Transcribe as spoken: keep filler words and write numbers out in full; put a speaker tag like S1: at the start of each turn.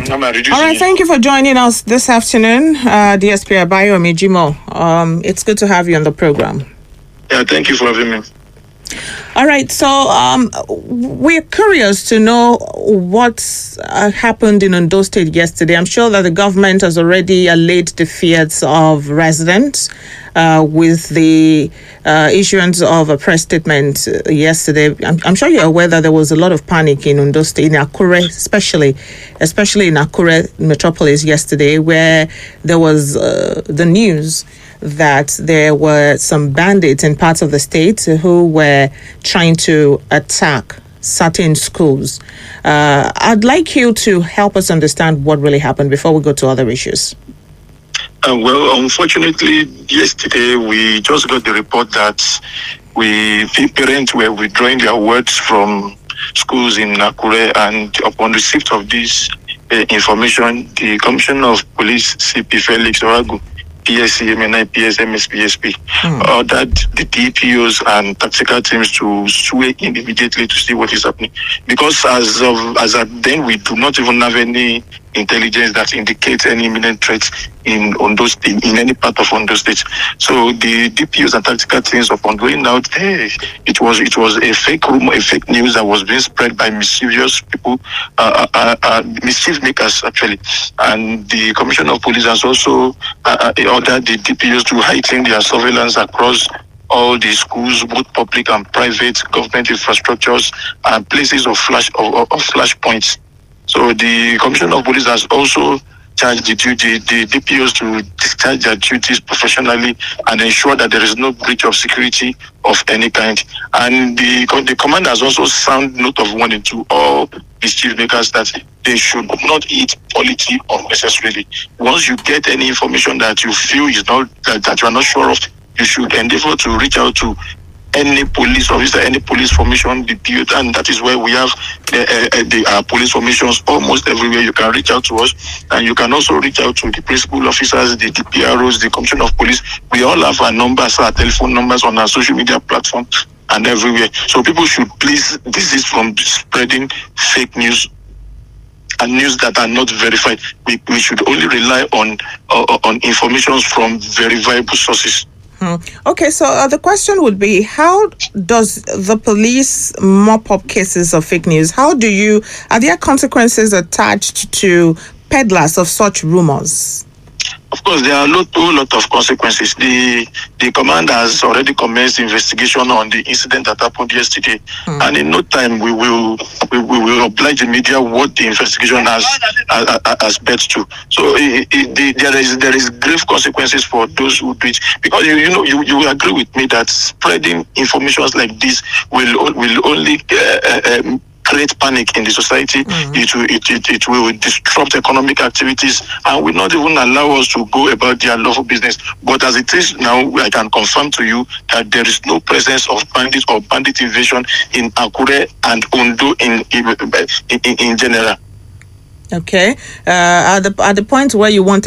S1: I'm reducing
S2: All right,
S1: it.
S2: thank you for joining us this afternoon, uh, D S P Abayo Mijimo. Um, it's good to have you on the program.
S1: Yeah, thank you for having me.
S2: All right, so um, we're curious to know what uh, happened in Ondo State yesterday. I'm sure that the government has already allayed the fears of residents uh, with the uh, issuance of a press statement uh, yesterday. I'm, I'm sure you're aware that there was a lot of panic in Ondo State, in Akure, especially, especially in Akure metropolis yesterday, where there was uh, the news that there were some bandits in parts of the state who were trying to attack certain schools. Uh, I'd like you to help us understand what really happened before we go to other issues.
S1: Uh, well, unfortunately, yesterday we just got the report that we the parents were withdrawing their words from schools in Akure, and upon receipt of this uh, information, the Commissioner of Police, C P Felix Oragu, P S C, M N I, P S, M S, P S P, mm. ordered the D P Os and tactical teams to sway in immediately to see what is happening. Because as of as at then, we do not even have any intelligence that indicates any imminent threats in Ondo State, in any part of Ondo State. So the D P Os and tactical teams, upon going out, hey, it was it was a fake rumor, a fake news that was being spread by mischievous people, uh, uh, uh, mischief makers actually. And the Commissioner of Police has also uh, ordered the D P Os to heighten their surveillance across all the schools, both public and private, government infrastructures, and places of flash of, of flash points. So the Commissioner of Police has also charged the, duty, the D P Os to discharge their duties professionally and ensure that there is no breach of security of any kind. And the, the command has also sound note of warning to all mischief makers that they should not eat polity unnecessarily. Once you get any information that you feel is not that, that you are not sure of, you should endeavor to reach out to any police officer, any police formation, the P O, and that is where we have uh, uh, the uh, police formations almost everywhere. You can reach out to us, and you can also reach out to the principal officers, the D P R Os, the Commissioner of Police. We all have our numbers, our telephone numbers on our social media platforms and everywhere. So people should please desist from spreading fake news and news that are not verified. We, we should only rely on uh, on information from verifiable sources.
S2: Hmm. Okay, so uh, the question would be, how does the police mop up cases of fake news? How do you, are there consequences attached to peddlers of such rumors?
S1: Of course, there are a lot, a lot of consequences. The the command has already commenced investigation on the incident that happened yesterday, mm. and in no time we will we, we will oblige the media what the investigation has has, has led to. So it, it, the, there is there is grave consequences for those who do it, because you you know you, you will agree with me that spreading information like this will will only uh, um, create panic in the society. Mm-hmm. It will it, it, it will disrupt economic activities and will not even allow us to go about their lawful business. But as it is now, I can confirm to you that there is no presence of bandits or bandit invasion in Akure and Ondo in in, in, in general.
S2: Okay. Uh, at the at the point where you want